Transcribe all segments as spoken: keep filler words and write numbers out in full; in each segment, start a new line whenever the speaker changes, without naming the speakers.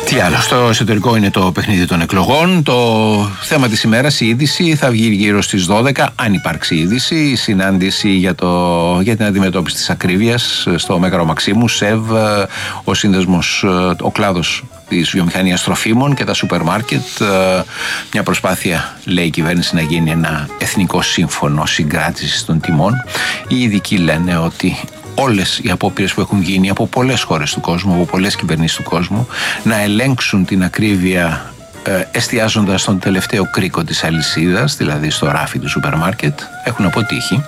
Τι άλλο, στο εσωτερικό είναι το παιχνίδι των εκλογών. Το θέμα της ημέρας, η είδηση, θα βγει γύρω στις δώδεκα, αν υπάρξει είδηση, η συνάντηση για, το, για την αντιμετώπιση της ακρίβειας στο Μέγαρο Μαξίμου, ΣΕΒ, ο σύνδεσμος, ο κλάδος της βιομηχανίας τροφίμων και τα σούπερ μάρκετ. Μια προσπάθεια, λέει η κυβέρνηση, να γίνει ένα εθνικό σύμφωνο συγκράτησης των τιμών. Οι ειδικοί λένε ότι όλες οι απόπειρες που έχουν γίνει από πολλές χώρες του κόσμου, από πολλές κυβερνήσεις του κόσμου, να ελέγξουν την ακρίβεια ε, εστιάζοντας στον τελευταίο κρίκο της αλυσίδας, δηλαδή στο ράφι του σούπερ μάρκετ, έχουν αποτύχει.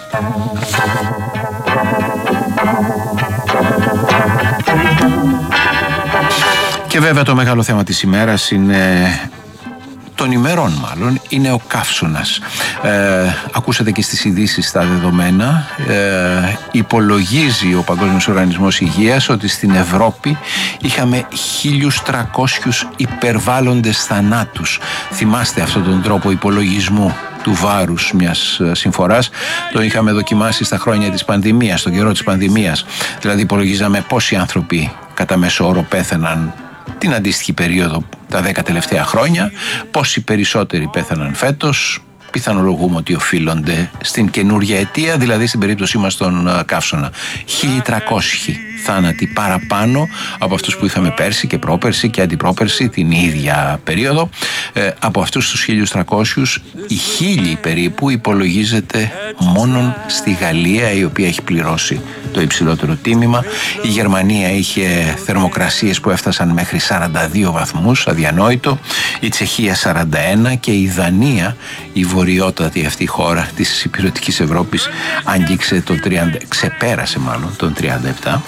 Και βέβαια το μεγάλο θέμα της ημέρας είναι... των ημερών μάλλον, είναι ο καύσωνας. Ε, ακούσατε και στις ειδήσεις τα δεδομένα. Ε, υπολογίζει ο Παγκόσμιος Οργανισμός Υγείας ότι στην Ευρώπη είχαμε χίλιους τριακόσιους υπερβάλλοντες θανάτους. Θυμάστε αυτόν τον τρόπο υπολογισμού του βάρους μιας συμφοράς? Το είχαμε δοκιμάσει στα χρόνια της πανδημίας, στον καιρό της πανδημίας. Δηλαδή υπολογίζαμε πόσοι άνθρωποι κατά μέσο όρο πέθαναν την αντίστοιχη περίοδο τα δέκα τελευταία χρόνια, πόσοι περισσότεροι πέθαναν φέτος. Πιθανολογούμε ότι οφείλονται στην καινούργια αιτία, δηλαδή στην περίπτωσή μας τον καύσωνα. χίλια τριακόσιοι θάνατοι παραπάνω από αυτούς που είχαμε πέρσι και πρόπερσι και αντιπρόπερσι την ίδια περίοδο. Ε, από αυτούς τους χίλιους τριακόσιους, οι χίλιοι περίπου υπολογίζεται μόνον στη Γαλλία, η οποία έχει πληρώσει το υψηλότερο τίμημα. Η Γερμανία είχε θερμοκρασίες που έφτασαν μέχρι σαράντα δύο βαθμούς, αδιανόητο. Η Τσεχία σαράντα ένα και η Δανία, η βορειότατη αυτή χώρα της υπηρετικής Ευρώπης, άγγιξε το τριάντα, ξεπέρασε μάλλον τον τριάντα επτά.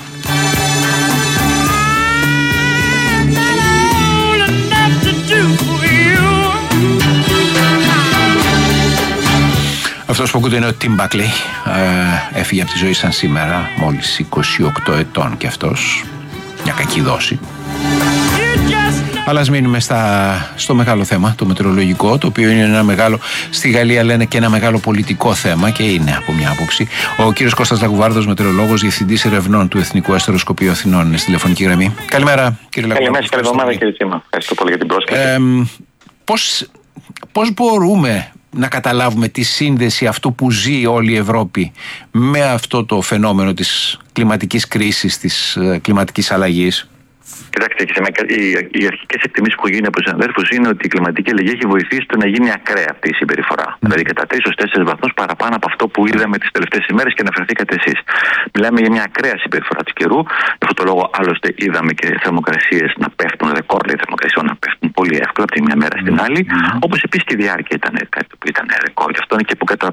Αυτός που ακούτε είναι ο Τιμ Μπάκλεϊ. Ε, έφυγε από τη ζωή σαν σήμερα, μόλις είκοσι οκτώ ετών και αυτός. Μια κακή δόση. Αλλά ας μείνουμε στα, στο μεγάλο θέμα, το μετεωρολογικό, το οποίο είναι ένα μεγάλο, στη Γαλλία λένε και ένα μεγάλο πολιτικό θέμα, και είναι από μια άποψη. Ο κύριος Κώστας Λαγουβάρδος, μετεωρολόγος, διευθυντής ερευνών του Εθνικού Αστεροσκοπείου Αθηνών, είναι στη τηλεφωνική γραμμή. Καλημέρα, κύριε Λαγουβάρδο.
Καλημέρα, καλή εβδομάδα, κύριε Τσίμα. Ευχαριστώ πολύ για την πρόσκληση.
Ε, πώς, πώς μπορούμε να καταλάβουμε τη σύνδεση αυτού που ζει όλη η Ευρώπη με αυτό το φαινόμενο της κλιματικής κρίσης, της κλιματικής αλλαγής?
Κοιτάξτε, οι αρχικές εκτιμήσεις που γίνουν από τους συναδέλφους είναι ότι η κλιματική αλλαγή έχει βοηθήσει το να γίνει ακραία αυτή η συμπεριφορά. Mm. Δηλαδή κατά τρεις έως τέσσερις βαθμούς παραπάνω από αυτό που είδαμε τις τελευταίες ημέρες και αναφερθήκατε εσείς. Μιλάμε για μια ακραία συμπεριφορά του καιρού. Γι' αυτό το λόγο άλλωστε είδαμε και θερμοκρασίες να πέφτουν, ρεκόρ λέει θερμοκρασιών να πέφτουν πολύ εύκολα από τη μια μέρα στην άλλη. Mm. Όπως επίσης και η διάρκεια ήταν κάτι που ήταν ρεκόρ. Γι' αυτό είναι και που κατά